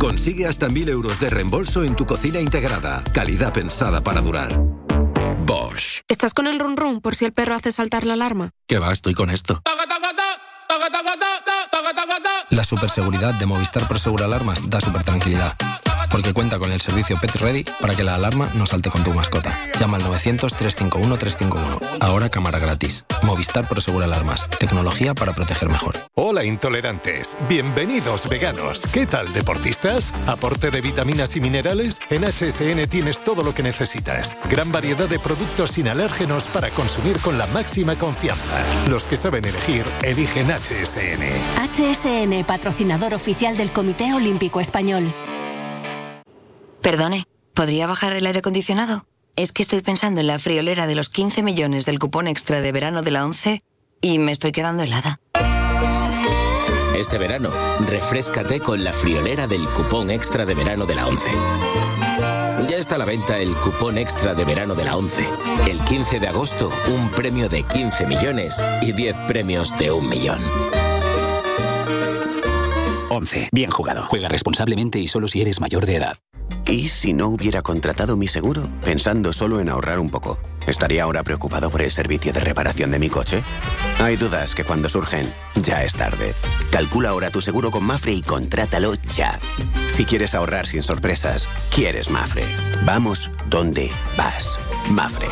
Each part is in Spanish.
Consigue hasta 1.000 euros de reembolso en tu cocina integrada. Calidad pensada para durar. Bosch. ¿Estás con el run run por si el perro hace saltar la alarma? ¿Qué va? Estoy con esto. La superseguridad de Movistar Prosegur Alarmas da súper tranquilidad. Porque cuenta con el servicio Pet Ready para que la alarma no salte con tu mascota. Llama al 900-351-351. Ahora cámara gratis. Movistar Prosegur Alarmas. Tecnología para proteger mejor. Hola intolerantes. Bienvenidos veganos. ¿Qué tal, deportistas? ¿Aporte de vitaminas y minerales? En HSN tienes todo lo que necesitas. Gran variedad de productos sin alérgenos para consumir con la máxima confianza. Los que saben elegir, eligen HSN. HSN, patrocinador oficial del Comité Olímpico Español. Perdone, ¿podría bajar el aire acondicionado? Es que estoy pensando en la friolera de los 15 millones del cupón extra de verano de la ONCE y me estoy quedando helada. Este verano, refréscate con la friolera del cupón extra de verano de la ONCE. Ya está a la venta el cupón extra de verano de la ONCE. El 15 de agosto, un premio de 15 millones y 10 premios de 1 millón. 11. Bien jugado. Juega responsablemente y solo si eres mayor de edad. ¿Y si no hubiera contratado mi seguro? Pensando solo en ahorrar un poco, ¿estaría ahora preocupado por el servicio de reparación de mi coche? Hay dudas que cuando surgen, ya es tarde. Calcula ahora tu seguro con Mafre y contrátalo ya. Si quieres ahorrar sin sorpresas, quieres Mafre. Vamos donde vas. Mafre.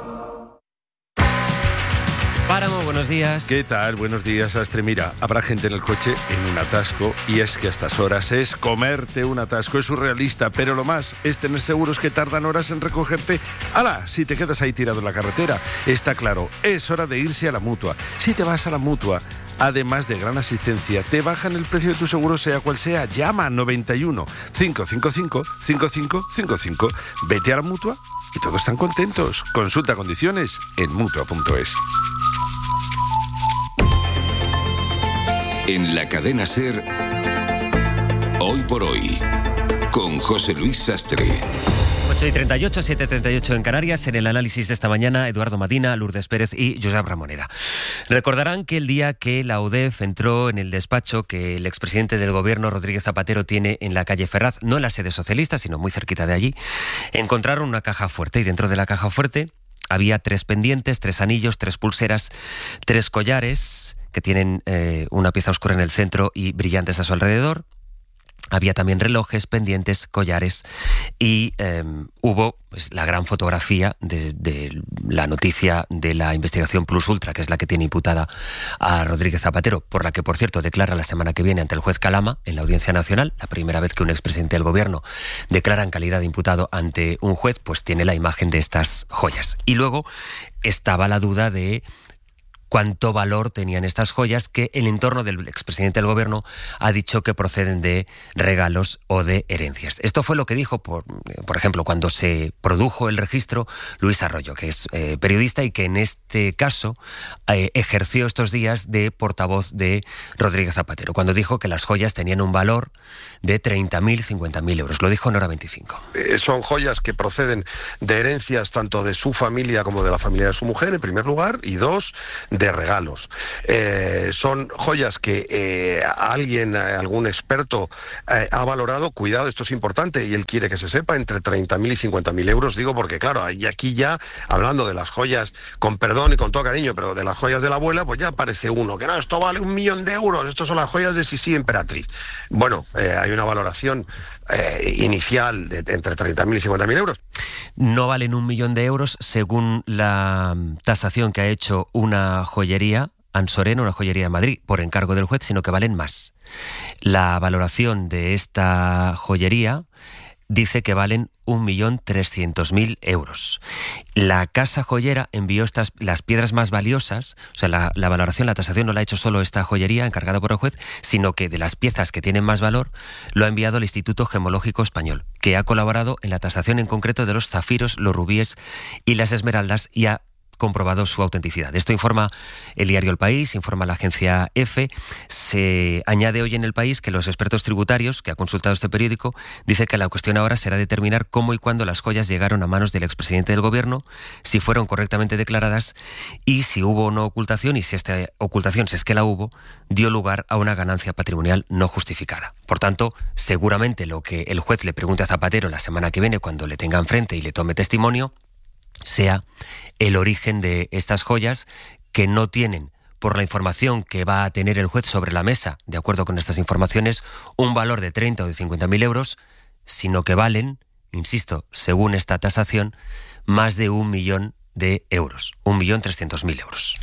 Páramo, buenos días. ¿Qué tal? Buenos días, Astre. Mira, habrá gente en el coche en un atasco y es que a estas horas es comerte un atasco. Es surrealista, pero lo más es tener seguros que tardan horas en recogerte. ¡Hala! Si te quedas ahí tirado en la carretera. Está claro, es hora de irse a la Mutua. Si te vas a la Mutua, además de gran asistencia, te bajan el precio de tu seguro sea cual sea. Llama al 91 555 5555. Vete a la Mutua y todos están contentos. Consulta condiciones en Mutua.es. En la cadena SER, Hoy por Hoy, con José Luis Sastre. 8:38, 7:38 en Canarias. En el análisis de esta mañana, Eduardo Madina, Lourdes Pérez y Josep Ramoneda. Recordarán que el día que la UDEF entró en el despacho que el expresidente del gobierno, Rodríguez Zapatero, tiene en la calle Ferraz, no en la sede socialista, sino muy cerquita de allí, encontraron una caja fuerte y dentro de la caja fuerte había 3 pendientes, 3 anillos, 3 pulseras, 3 collares que tienen una pieza oscura en el centro y brillantes a su alrededor. Había también relojes, pendientes, collares y hubo pues, la gran fotografía de la noticia de la investigación Plus Ultra, que es la que tiene imputada a Rodríguez Zapatero, por la que, por cierto, declara la semana que viene ante el juez Calama en la Audiencia Nacional, la primera vez que un expresidente del gobierno declara en calidad de imputado ante un juez, pues tiene la imagen de estas joyas. Y luego estaba la duda de cuánto valor tenían estas joyas que el entorno del expresidente del gobierno ha dicho que proceden de regalos o de herencias. Esto fue lo que dijo, por ejemplo, cuando se produjo el registro, Luis Arroyo, que es periodista y que en este caso ejerció estos días de portavoz de Rodríguez Zapatero, cuando dijo que las joyas tenían un valor de 30.000, 50.000 euros. Lo dijo en Hora 25. Son joyas que proceden de herencias tanto de su familia como de la familia de su mujer, en primer lugar, y 2, de regalos. Son joyas que alguien, algún experto ha valorado, cuidado, esto es importante y él quiere que se sepa, entre 30.000 y 50.000 euros, digo porque claro, y aquí ya, hablando de las joyas, con perdón y con todo cariño, pero de las joyas de la abuela, pues ya aparece uno, que no, esto vale 1 millón de euros, estos son las joyas de Sisi Emperatriz. Bueno, hay una valoración inicial de entre 30.000 y 50.000 euros. No valen 1 millón de euros según la tasación que ha hecho una joyería, Ansorena, una joyería de Madrid, por encargo del juez, sino que valen más. La valoración de esta joyería dice que valen 1.300.000 euros. La casa joyera envió las piedras más valiosas, o sea, la valoración, la tasación no la ha hecho solo esta joyería encargada por el juez, sino que de las piezas que tienen más valor lo ha enviado el Instituto Gemológico Español, que ha colaborado en la tasación en concreto de los zafiros, los rubíes y las esmeraldas y ha comprobado su autenticidad. Esto informa el diario El País, informa la agencia EFE. Se añade hoy en El País que los expertos tributarios que ha consultado este periódico dice que la cuestión ahora será determinar cómo y cuándo las joyas llegaron a manos del expresidente del Gobierno, si fueron correctamente declaradas y si hubo o no ocultación, y si esta ocultación, si es que la hubo, dio lugar a una ganancia patrimonial no justificada. Por tanto, seguramente lo que el juez le pregunte a Zapatero la semana que viene, cuando le tenga enfrente y le tome testimonio, sea el origen de estas joyas, que no tienen, por la información que va a tener el juez sobre la mesa, de acuerdo con estas informaciones, un valor de 30 o de 50.000 euros, sino que valen, insisto, según esta tasación, más de 1 millón de euros, 1.300.000 euros.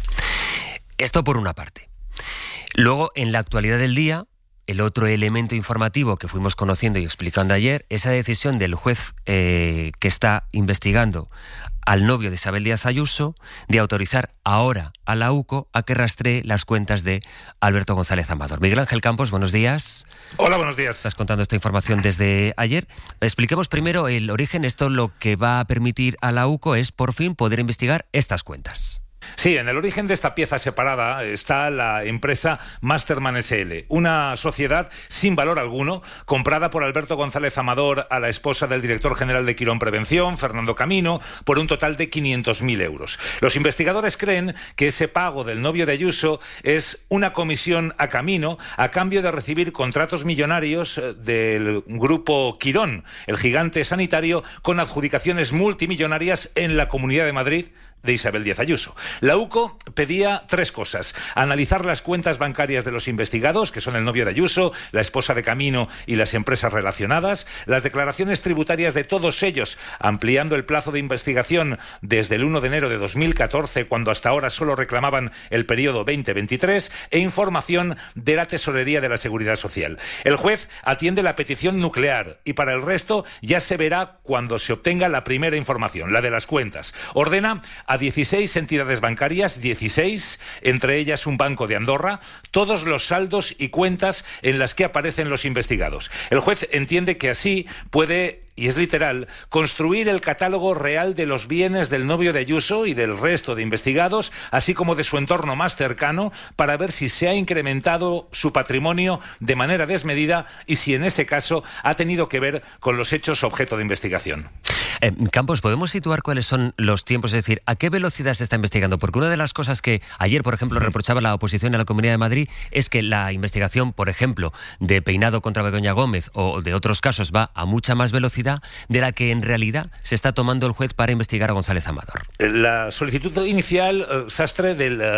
Esto por una parte. Luego, en la actualidad del día, el otro elemento informativo que fuimos conociendo y explicando ayer, esa decisión del juez que está investigando al novio de Isabel Díaz Ayuso de autorizar ahora a la UCO a que rastree las cuentas de Alberto González Amador. Miguel Ángel Campos, buenos días. Hola, buenos días. Estás contando esta información desde ayer. Expliquemos primero el origen. Esto lo que va a permitir a la UCO es, por fin, poder investigar estas cuentas. Sí, en el origen de esta pieza separada está la empresa Masterman S.L., una sociedad sin valor alguno, comprada por Alberto González Amador a la esposa del director general de Quirón Prevención, Fernando Camino, por un total de 500.000 euros. Los investigadores creen que ese pago del novio de Ayuso es una comisión a Camino a cambio de recibir contratos millonarios del grupo Quirón, el gigante sanitario, con adjudicaciones multimillonarias en la Comunidad de Madrid de Isabel Díaz Ayuso. La UCO pedía 3 cosas: analizar las cuentas bancarias de los investigados, que son el novio de Ayuso, la esposa de Camino y las empresas relacionadas, las declaraciones tributarias de todos ellos, ampliando el plazo de investigación desde el 1 de enero de 2014, cuando hasta ahora solo reclamaban el periodo 2023, e información de la Tesorería de la Seguridad Social. El juez atiende la petición nuclear y para el resto ya se verá cuando se obtenga la primera información, la de las cuentas. Ordena a 16 entidades bancarias, 16, entre ellas un banco de Andorra, todos los saldos y cuentas en las que aparecen los investigados. El juez entiende que así puede, y es literal, construir el catálogo real de los bienes del novio de Ayuso y del resto de investigados, así como de su entorno más cercano, para ver si se ha incrementado su patrimonio de manera desmedida y si en ese caso ha tenido que ver con los hechos objeto de investigación. Campos, ¿podemos situar cuáles son los tiempos? Es decir, ¿a qué velocidad se está investigando? Porque una de las cosas que ayer, por ejemplo, reprochaba la oposición a la Comunidad de Madrid es que la investigación, por ejemplo, de Peinado contra Begoña Gómez o de otros casos va a mucha más velocidad de la que en realidad se está tomando el juez para investigar a González Amador. La solicitud inicial, Sastre,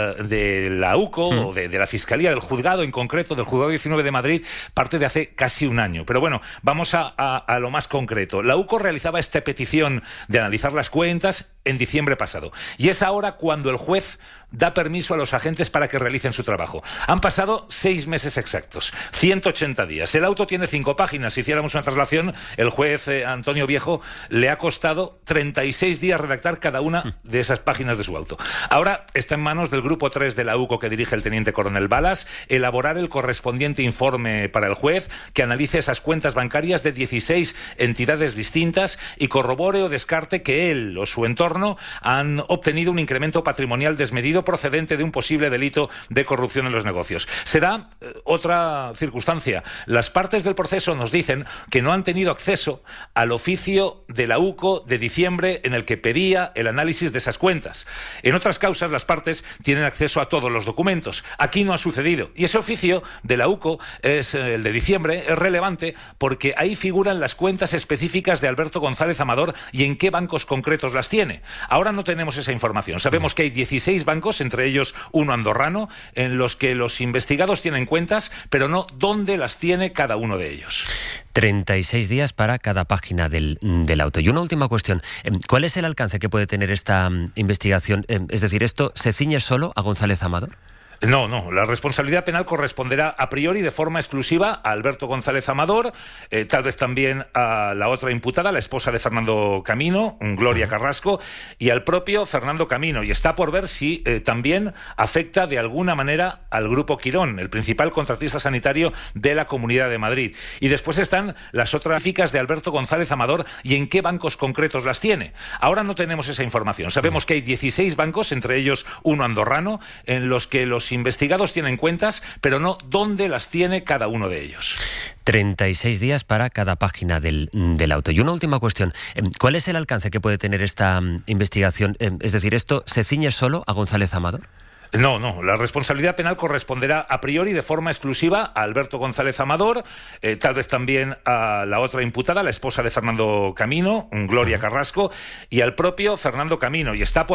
de la UCO o de la Fiscalía, del juzgado en concreto, del juzgado 19 de Madrid, parte de hace casi un año. Pero bueno, vamos a lo más concreto. La UCO realizaba esta petición de analizar las cuentas en diciembre pasado. Y es ahora cuando el juez da permiso a los agentes para que realicen su trabajo. Han pasado 6 meses exactos, 180 días. El auto tiene 5 páginas. Si hiciéramos una traslación, el juez Antonio Viejo le ha costado 36 días redactar cada una de esas páginas de su auto. Ahora está en manos del grupo 3 de la UCO, que dirige el teniente coronel Balas, elaborar el correspondiente informe para el juez, que analice esas cuentas bancarias de 16 entidades distintas y corrobore o descarte que él o su entorno han obtenido un incremento patrimonial desmedido procedente de un posible delito de corrupción en los negocios. Será otra circunstancia. Las partes del proceso nos dicen que no han tenido acceso al oficio de la UCO de diciembre en el que pedía el análisis de esas cuentas. En otras causas, las partes tienen acceso a todos los documentos. Aquí no ha sucedido. Y ese oficio de la UCO, es el de diciembre, es relevante porque ahí figuran las cuentas específicas de Alberto González Amador y en qué bancos concretos las tiene. Ahora no tenemos esa información. Sabemos que hay 16 bancos, entre ellos uno andorrano, en los que los investigados tienen cuentas, pero no dónde las tiene cada uno de ellos. 36 días para cada página del auto. Y una última cuestión. ¿Cuál es el alcance que puede tener esta investigación? Es decir, ¿esto se ciñe solo a González Amador? No, la responsabilidad penal corresponderá a priori de forma exclusiva a Alberto González Amador, tal vez también a la otra imputada, la esposa de Fernando Camino, Gloria Carrasco, y al propio Fernando Camino. Y está por ver si también afecta de alguna manera al Grupo Quirón, el principal contratista sanitario de la Comunidad de Madrid. Y después están las otras ficas de Alberto González Amador y en qué bancos concretos las tiene. Ahora no tenemos esa información. Sabemos que hay 16 bancos, entre ellos uno andorrano, en los que los investigados tienen cuentas, pero no dónde las tiene cada uno de ellos. 36 días para cada página del auto. Y una última cuestión. ¿Cuál es el alcance que puede tener esta investigación? Es decir, ¿esto se ciñe solo a González Amador? No, la responsabilidad penal corresponderá a priori de forma exclusiva a Alberto González Amador, tal vez también a la otra imputada, la esposa de Fernando Camino, Gloria Carrasco, y al propio Fernando Camino. Y está por